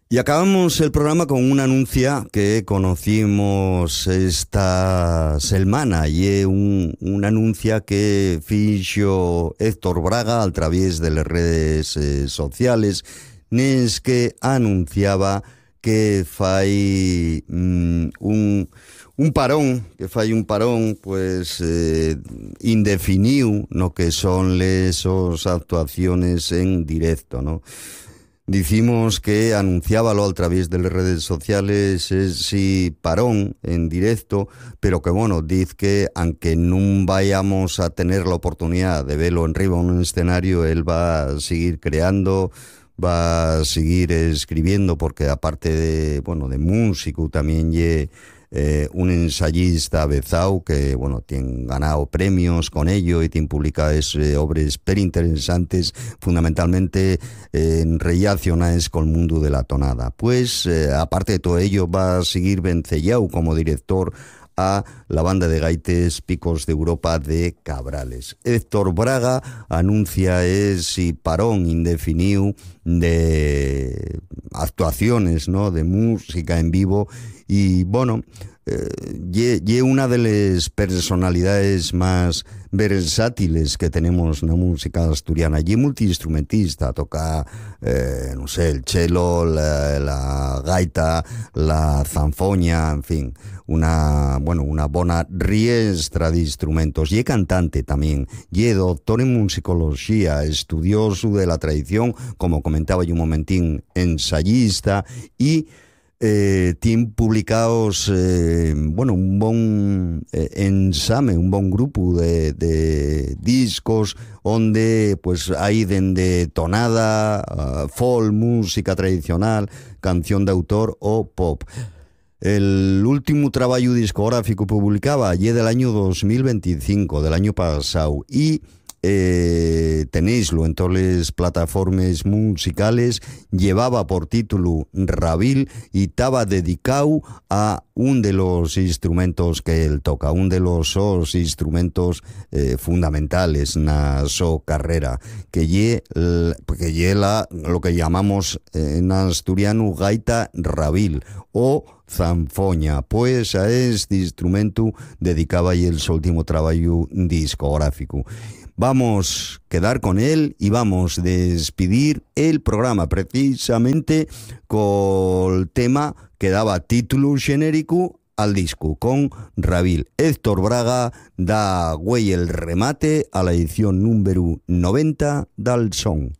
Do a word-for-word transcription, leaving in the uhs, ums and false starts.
Y acabamos el programa con una anuncia que conocimos esta semana y es un, una anuncia que fixo Héctor Braga a través de las redes eh, sociales, nes que anunciaba que fai mm, un, un parón, que fai un parón pues eh, indefinido no que son lesos actuaciones en directo, ¿no? Dicimos que anunciábalo a través de las redes sociales ese parón en directo, pero que bueno, dice que aunque no vayamos a tener la oportunidad de verlo en riba en un escenario, él va a seguir creando, va a seguir escribiendo, porque aparte de, bueno, de músico, también ye Eh, un ensayista avezao que, bueno, tiene ganado premios con ello y tiene publicadas eh, obras per interesantes, fundamentalmente eh, relacionadas con el mundo de la tonada. Pues, eh, aparte de todo ello, va a seguir vencellao como director a la banda de gaites Picos de Europa de Cabrales. Héctor Braga anuncia ese parón indefinido de actuaciones, ¿no?, de música en vivo. Y bueno, eh, y una de las personalidades más versátiles que tenemos en la música asturiana. Y multiinstrumentista, toca, eh, no sé, el cello, la, la gaita, la zanfoña, en fin, una, bueno, una bona riestra de instrumentos. Y cantante también, y doctor en musicología, estudioso de la tradición, como comentaba yo un momentín, ensayista y Eh, tiene publicados eh, bueno, un bon eh, ensame, un bon grupo de, de discos donde pues hay dende tonada, uh, folk, música tradicional, canción de autor o pop. El último trabajo discográfico publicaba allí del año dos mil veinticinco, del año pasado, y Eh, tenéislo en todas las plataformas musicales. Llevaba por título Rabil y estaba dedicado a un de los instrumentos que él toca, un de los sos instrumentos eh, fundamentales en su carrera, que lle, que lle la, lo que llamamos en asturiano gaita rabil o zanfoña. Pues a este instrumento dedicaba y el su último trabajo discográfico. Vamos a quedar con él y vamos a despedir el programa precisamente con el tema que daba título genérico al disco, con Rabil. Héctor Braga da güey el remate a la edición número noventa del son.